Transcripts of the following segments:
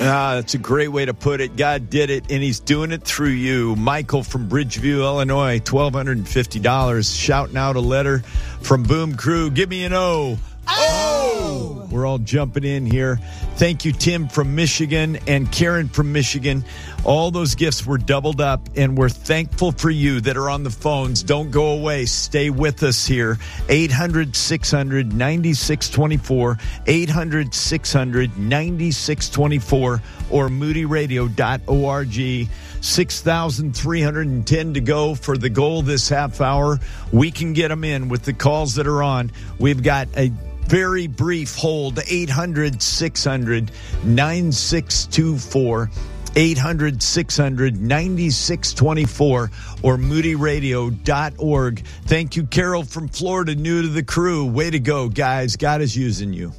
That's a great way to put it. God did it, and he's doing it through you. Michael from Bridgeview, Illinois, $1,250. Shouting out a letter from Boom Crew. Give me an O. Oh! We're all jumping in here. Thank you, Tim from Michigan and Karen from Michigan. All those gifts were doubled up, and we're thankful for you that are on the phones. Don't go away. Stay with us here. 800-600-9624, 800-600-9624, or moodyradio.org. 6,310 to go for the goal this half hour. We can get them in with the calls that are on. We've got a very brief hold. 800-600-9624, 800-600-9624, or moodyradio.org. Thank you, Carol from Florida, new to the crew. Way to go, guys. God is using you.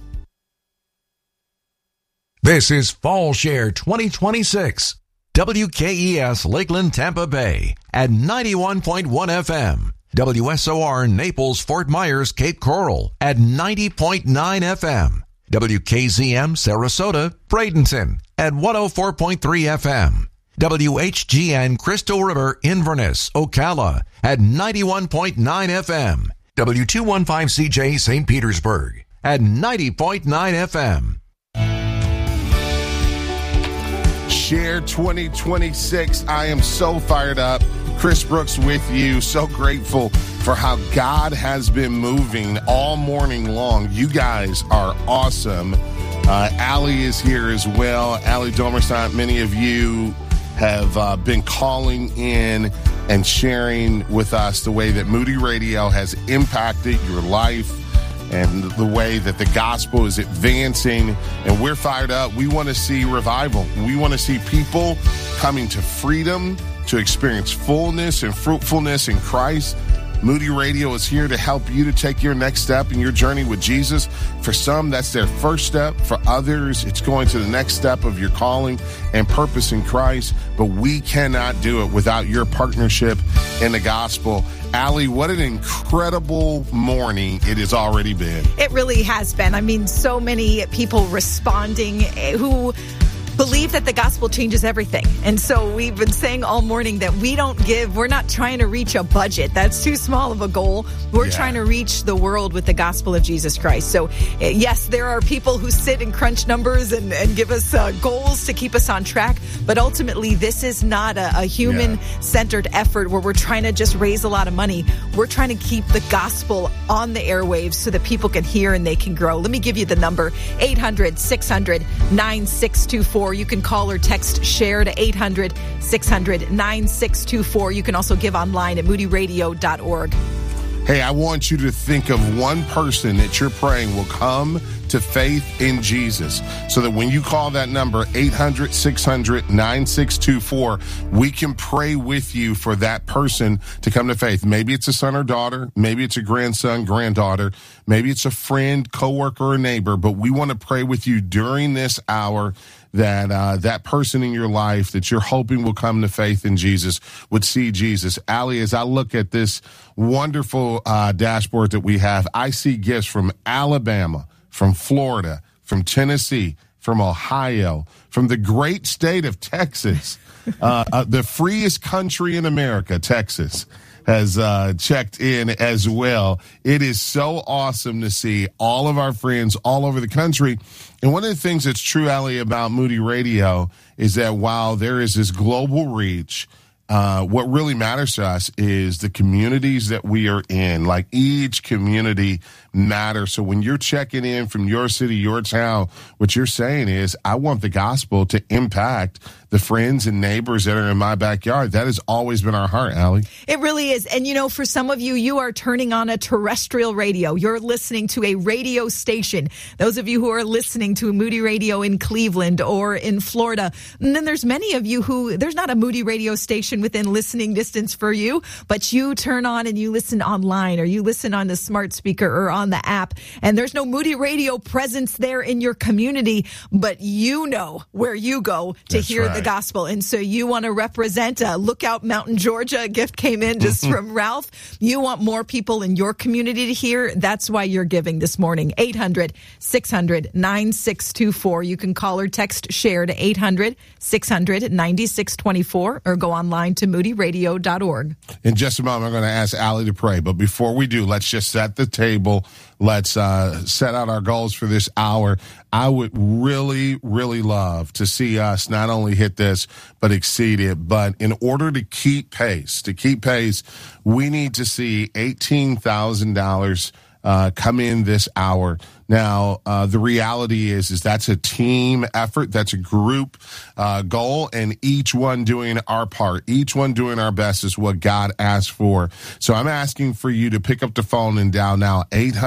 This is Fall Share 2026. WKES Lakeland, Tampa Bay at 91.1 FM. WSOR Naples, Fort Myers, Cape Coral at 90.9 FM. WKZM Sarasota, Bradenton at 104.3 FM. WHGN Crystal River, Inverness, Ocala at 91.9 FM. W215CJ St. Petersburg at 90.9 FM. Share 2026. I am so fired up. Chris Brooks with you. So grateful for how God has been moving all morning long. You guys are awesome. Allie is here as well. Allie Domersant, many of you have been calling in and sharing with us the way that Moody Radio has impacted your life and the way that the gospel is advancing. And we're fired up. We want to see revival. We want to see people coming to freedom, to experience fullness and fruitfulness in Christ. Moody Radio is here to help you to take your next step in your journey with Jesus. For some, that's their first step. For others, it's going to the next step of your calling and purpose in Christ. But we cannot do it without your partnership in the gospel. Allie, what an incredible morning it has already been. It really has been. I mean, so many people responding who believe that the gospel changes everything. And so we've been saying all morning that we're not trying to reach a budget. That's too small of a goal. We're trying to reach the world with the gospel of Jesus Christ. So yes, there are people who sit and crunch numbers and give us goals to keep us on track. But ultimately, this is not a human-centered effort where we're trying to just raise a lot of money. We're trying to keep the gospel on the airwaves so that people can hear and they can grow. Let me give you the number, 800-600-9624. You can call or text SHARE to 800-600-9624. You can also give online at moodyradio.org. Hey, I want you to think of one person that you're praying will come to faith in Jesus, so that when you call that number, 800-600-9624, we can pray with you for that person to come to faith. Maybe it's a son or daughter. Maybe it's a grandson, granddaughter. Maybe it's a friend, coworker, or neighbor. But we want to pray with you during this hour that that person in your life that you're hoping will come to faith in Jesus would see Jesus. Allie, as I look at this wonderful dashboard that we have, I see gifts from Alabama, from Florida, from Tennessee, from Ohio, from the great state of Texas, the freest country in America, Texas, has checked in as well. It is so awesome to see all of our friends all over the country. And one of the things that's true, Allie, about Moody Radio is that while there is this global reach, what really matters to us is the communities that we are in. Like, each community matters. So when you're checking in from your city, your town, what you're saying is, I want the gospel to impact the friends and neighbors that are in my backyard. That has always been our heart, Allie. It really is. And, you know, for some of you, you are turning on a terrestrial radio. You're listening to a radio station. Those of you who are listening to Moody Radio in Cleveland or in Florida. And then there's many of you who, there's not a Moody radio station station within listening distance for you, but you turn on and you listen online, or you listen on the smart speaker or on the app, and there's no Moody Radio presence there in your community, but you know where you go to hear the gospel. And so you want to represent Lookout Mountain, Georgia. A gift came in just from Ralph. You want more people in your community to hear. That's why you're giving this morning. 800-600-9624. You can call or text SHARE to 800-600-9624 or go online to moodyradio.org. In just a moment, I'm going to ask Allie to pray. But before we do, let's just set the table. Let's set out our goals for this hour. I would really, really love to see us not only hit this, but exceed it. But in order to keep pace, we need to see $18,000 come in this hour. Now, the reality is that's a team effort. That's a group goal, and each one doing our part, each one doing our best is what God asked for. So I'm asking for you to pick up the phone and dial now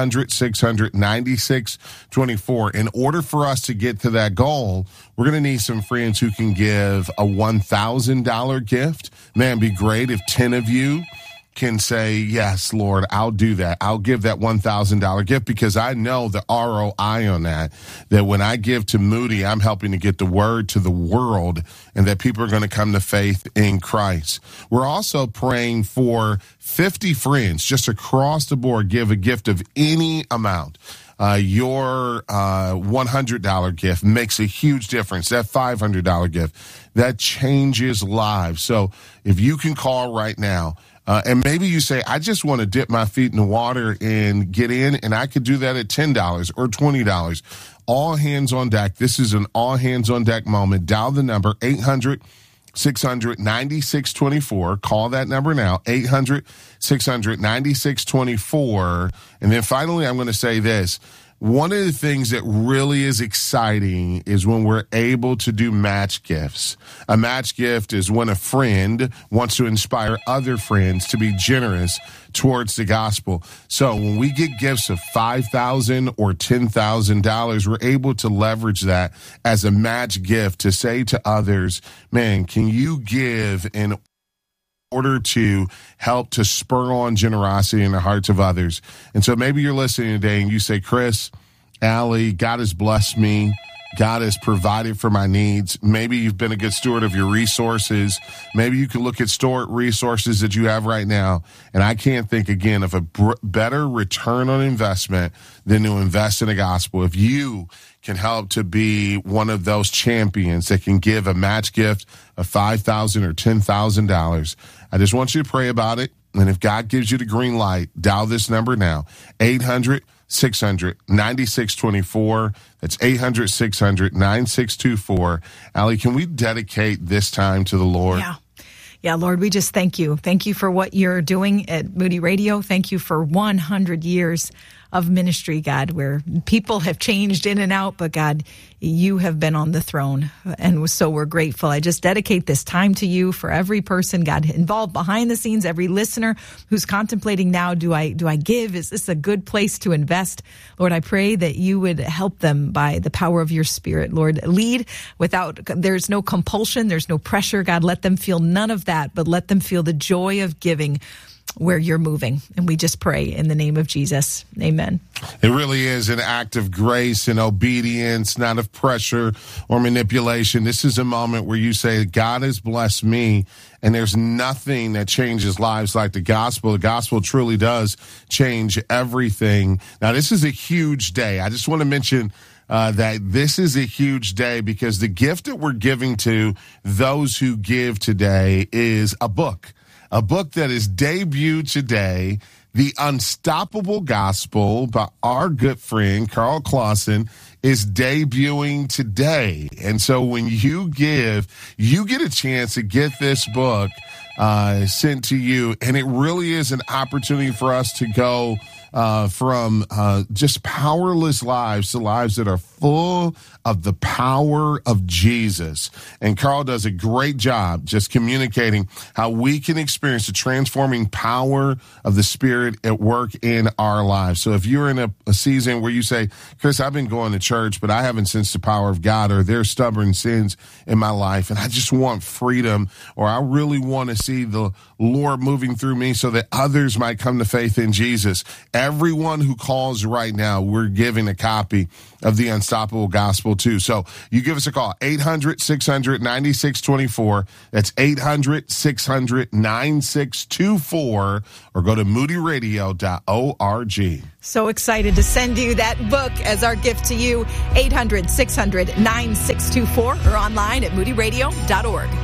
800-600-9624. In order for us to get to that goal, we're going to need some friends who can give a $1,000 gift. Man, it'd be great if 10 of you can say, yes, Lord, I'll do that. I'll give that $1,000 gift, because I know the ROI on that when I give to Moody, I'm helping to get the word to the world, and that people are going to come to faith in Christ. We're also praying for 50 friends just across the board. Give a gift of any amount. Your $100 gift makes a huge difference. That $500 gift, that changes lives. So if you can call right now, and maybe you say, I just want to dip my feet in the water and get in, and I could do that at $10 or $20. All hands on deck. This is an all hands on deck moment. Dial the number 800-600-9624. Call that number now, 800-600-9624. And then finally, I'm going to say this. One of the things that really is exciting is when we're able to do match gifts. A match gift is when a friend wants to inspire other friends to be generous towards the gospel. So when we get gifts of $5,000 or $10,000, we're able to leverage that as a match gift to say to others, man, can you give in order to help to spur on generosity in the hearts of others? And so maybe you're listening today and you say, Chris, Allie, God has blessed me. God has provided for my needs. Maybe you've been a good steward of your resources. Maybe you can look at stored resources that you have right now. And I can't think again of a better return on investment than to invest in the gospel. If you can help to be one of those champions that can give a match gift of $5,000 or $10,000, I just want you to pray about it. And if God gives you the green light, dial this number now, 800-600-9624. That's 800-600-9624. Allie, can we dedicate this time to the Lord? Yeah, Lord, we just thank you. Thank you for what you're doing at Moody Radio. Thank you for 100 years of ministry, God, where people have changed in and out, but God, you have been on the throne, and so we're grateful. I just dedicate this time to you for every person, God, involved behind the scenes, every listener who's contemplating now, do I give? Is this a good place to invest? Lord, I pray that you would help them by the power of your Spirit. Lord, lead there's no compulsion, there's no pressure. God, let them feel none of that, but let them feel the joy of giving where you're moving. And we just pray in the name of Jesus. Amen. It really is an act of grace and obedience, not of pressure or manipulation. This is a moment where you say, God has blessed me, and there's nothing that changes lives like the gospel. The gospel truly does change everything. Now, this is a huge day. I just want to mention that this is a huge day because the gift that we're giving to those who give today is a book that is debuted today, The Unstoppable Gospel by our good friend Carl Clausen is debuting today. And so when you give, you get a chance to get this book sent to you. And it really is an opportunity for us to go from just powerless lives to lives that are full of the power of Jesus. And Carl does a great job just communicating how we can experience the transforming power of the Spirit at work in our lives. So if you're in a season where you say, Chris, I've been going to church, but I haven't sensed the power of God, or there's stubborn sins in my life, and I just want freedom, or I really want to see the Lord moving through me so that others might come to faith in Jesus. Everyone who calls right now, we're giving a copy of the Unstoppable Gospel too. So you give us a call, 800-600-9624. That's 800-600-9624, or go to moodyradio.org. So excited to send you that book as our gift to you, 800-600-9624, or online at moodyradio.org.